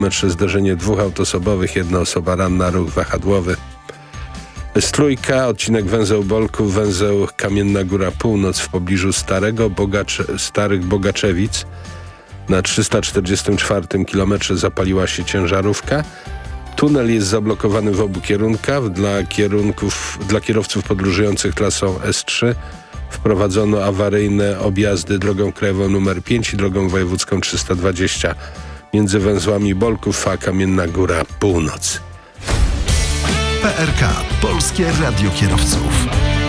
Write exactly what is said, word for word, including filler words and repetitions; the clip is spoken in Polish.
metrze zderzenie dwóch autosobowych, jedna osoba ranna, ruch wahadłowy. S trójka, odcinek węzeł Bolków, węzeł Kamienna Góra Północ w pobliżu Starego Bogacze, Starych Bogaczewic. Na trzysta czterdziestym czwartym kilometrze zapaliła się ciężarówka. Tunel jest zablokowany w obu kierunkach. Dla, kierunków, dla kierowców podróżujących trasą S trzy wprowadzono awaryjne objazdy drogą krajową numer pięć i drogą wojewódzką trzysta dwadzieścia między węzłami Bolków a Kamienna Góra Północ. P R K. Polskie Radio Kierowców.